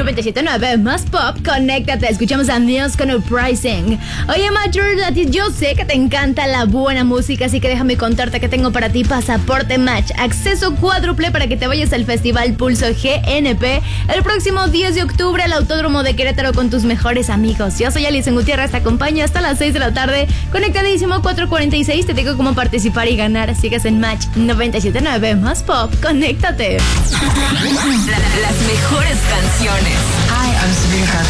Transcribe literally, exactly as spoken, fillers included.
noventa y siete punto nueve más pop, conéctate. Escuchamos a Neos con Uprising. Oye, Match, a ti yo sé que te encanta la buena música, así que déjame contarte que tengo para ti pasaporte Match, acceso cuádruple para que te vayas al Festival Pulso G N P el próximo diez de octubre al Autódromo de Querétaro con tus mejores amigos. Yo soy Alison Gutiérrez, te acompaño hasta las seis de la tarde, conectadísimo cuatro cuarenta y seis. Te digo cómo participar y ganar. Sigues en Match noventa y siete punto nueve más pop, conéctate. Las mejores canciones. Hi, I'm Sabrina Carpenter.